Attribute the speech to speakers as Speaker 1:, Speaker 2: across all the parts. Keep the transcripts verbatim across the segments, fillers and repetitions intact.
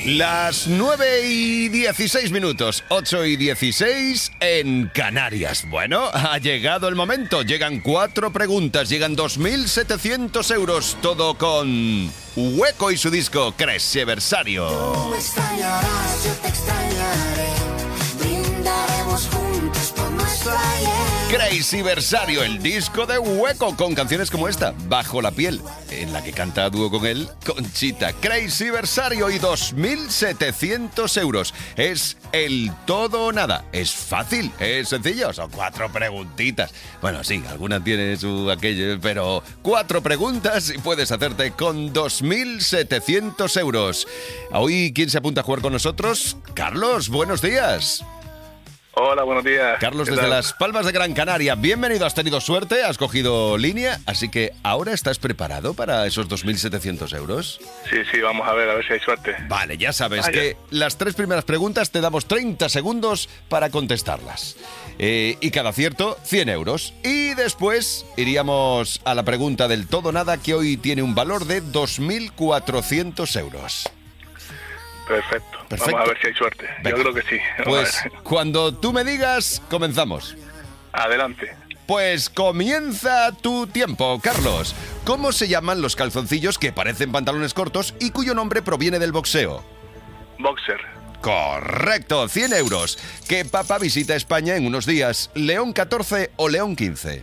Speaker 1: Las nueve y dieciséis minutos, ocho y dieciséis en Canarias. Bueno, ha llegado el momento. Llegan cuatro preguntas, llegan dos mil setecientos euros. Todo con Hueco y su disco Crazyversario.
Speaker 2: Tú me extrañarás, yo te extrañaré. Brindaremos juntos por nuestro ayer.
Speaker 1: Crazyversario, el disco de Hueco, con canciones como esta, Bajo la piel, en la que canta a dúo con él Conchita. Crazyversario y dos mil setecientos euros. Es el todo o nada. Es fácil, es sencillo, son cuatro preguntitas. Bueno, sí, alguna tiene su aquello, pero cuatro preguntas y puedes hacerte con dos mil setecientos euros. Hoy, ¿quién se apunta a jugar con nosotros? Carlos, buenos días.
Speaker 3: Hola, buenos días.
Speaker 1: Carlos, desde
Speaker 3: tal?
Speaker 1: Las Palmas de Gran Canaria. Bienvenido, has tenido suerte, has cogido línea, así que ahora estás preparado para esos dos mil setecientos euros.
Speaker 3: Sí, sí, vamos a ver, a ver si hay suerte.
Speaker 1: Vale, ya sabes
Speaker 3: Vaya.
Speaker 1: que las tres primeras preguntas te damos treinta segundos para contestarlas. Eh, y cada acierto, cien euros. Y después iríamos a la pregunta del todo nada, que hoy tiene un valor de dos mil cuatrocientos euros.
Speaker 3: Perfecto.
Speaker 1: Perfecto.
Speaker 3: Vamos a ver si hay suerte.
Speaker 1: Venga.
Speaker 3: Yo creo que sí. Vamos
Speaker 1: Pues
Speaker 3: a ver.
Speaker 1: cuando tú me digas, comenzamos.
Speaker 3: Adelante.
Speaker 1: Pues comienza tu tiempo, Carlos. ¿Cómo se llaman los calzoncillos que parecen pantalones cortos y cuyo nombre proviene del boxeo?
Speaker 3: Boxer.
Speaker 1: Correcto, cien euros. ¿Qué papa visita España en unos días? ¿León catorce o León quince?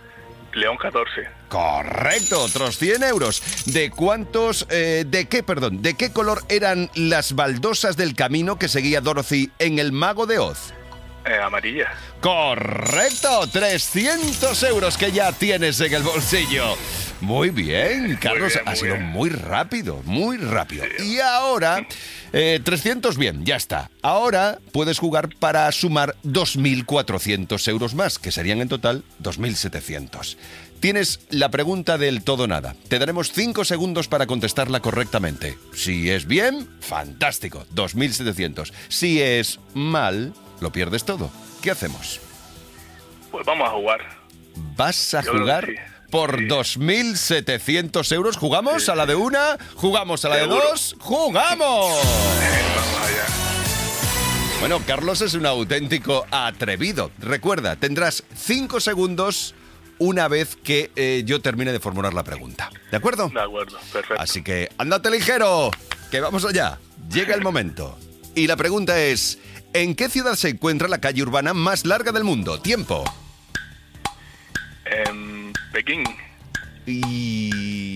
Speaker 3: León catorce.
Speaker 1: Correcto, otros cien euros. ¿De cuántos, eh, de qué, perdón, de qué color eran las baldosas del camino que seguía Dorothy en El Mago de Oz?
Speaker 3: Eh, amarilla.
Speaker 1: Correcto, trescientos euros que ya tienes en el bolsillo. Muy bien, Carlos,
Speaker 3: bien,
Speaker 1: ha
Speaker 3: muy
Speaker 1: sido
Speaker 3: bien.
Speaker 1: muy rápido, muy rápido.
Speaker 3: Sí.
Speaker 1: Y ahora, eh, trescientos, bien, ya está. Ahora puedes jugar para sumar dos mil cuatrocientos euros más, que serían en total dos mil setecientos. Tienes la pregunta del todo nada. Te daremos cinco segundos para contestarla correctamente. Si es bien, fantástico, dos mil setecientos. Si es mal, lo pierdes todo. ¿Qué hacemos?
Speaker 3: Pues vamos a jugar.
Speaker 1: ¿Vas a
Speaker 3: Yo creo
Speaker 1: jugar
Speaker 3: que sí.
Speaker 1: por
Speaker 3: Sí.
Speaker 1: dos mil setecientos euros? ¿Jugamos
Speaker 3: Sí.
Speaker 1: a la de una? ¿Jugamos a la
Speaker 3: Seguro.
Speaker 1: de dos? ¡Jugamos!
Speaker 3: Vamos allá.
Speaker 1: Bueno, Carlos es un auténtico atrevido. Recuerda, tendrás cinco segundos una vez que eh, yo termine de formular la pregunta. ¿De acuerdo?
Speaker 3: De acuerdo, perfecto.
Speaker 1: Así que, ándate ligero, que vamos allá. Llega el momento. Y la pregunta es, ¿en qué ciudad se encuentra la calle urbana más larga del mundo? Tiempo.
Speaker 3: En Pekín.
Speaker 1: Y...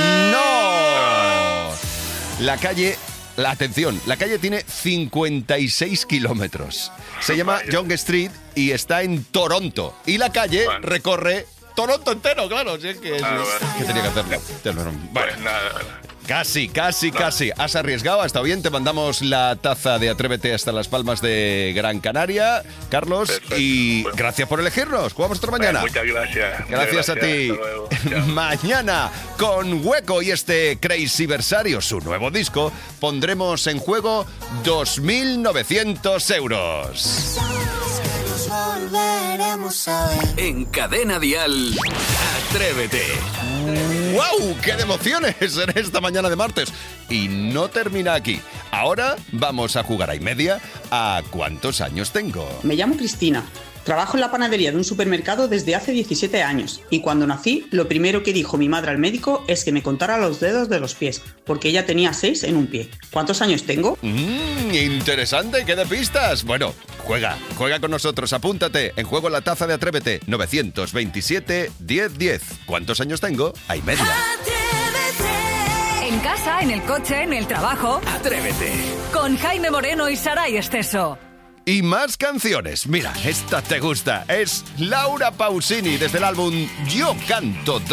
Speaker 1: ¡no! La calle... La atención, la calle tiene cincuenta y seis kilómetros. Se llama
Speaker 3: Vaya.
Speaker 1: Yonge Street y está en Toronto. Y la calle
Speaker 3: Bueno.
Speaker 1: recorre Toronto entero, claro. Si es que, es-
Speaker 3: Ah, bueno.
Speaker 1: que tenía que hacerlo. Bueno,
Speaker 3: Pues nada, nada.
Speaker 1: casi, casi, casi. Has arriesgado, ha estado bien. Te mandamos la taza de Atrévete hasta Las Palmas de Gran Canaria, Carlos.
Speaker 3: Perfecto.
Speaker 1: Y
Speaker 3: Bueno.
Speaker 1: gracias por elegirnos. Jugamos otra mañana.
Speaker 3: Eh, muchas gracias. Muchas
Speaker 1: Gracias a ti.
Speaker 3: Hasta luego. Chao.
Speaker 1: Mañana, con Hueco y este Crazyversario, su nuevo disco, pondremos en juego dos mil novecientos euros.
Speaker 2: Sabes que nos volveremos a ver.
Speaker 4: En Cadena Dial, Atrévete.
Speaker 1: ¡Wow! ¡Qué de emociones en esta mañana de martes! Y no termina aquí. Ahora vamos a jugar a y media a ¿cuántos años tengo?
Speaker 5: Me llamo Cristina. Trabajo en la panadería de un supermercado desde hace diecisiete años y cuando nací, lo primero que dijo mi madre al médico es que me contara los dedos de los pies, porque ella tenía seis en un pie. ¿Cuántos años tengo?
Speaker 1: Mmm, interesante, ¿qué de pistas? Bueno, juega, juega con nosotros, apúntate. En juego la taza de Atrévete, nueve dos siete, diez diez. ¿Cuántos años tengo? A y media.
Speaker 2: Atrévete.
Speaker 6: En casa, en el coche, en el trabajo.
Speaker 4: Atrévete.
Speaker 6: Con Jaime Moreno y Saray Esteso.
Speaker 1: Y más canciones. Mira, esta te gusta. Es Laura Pausini desde el álbum Yo Canto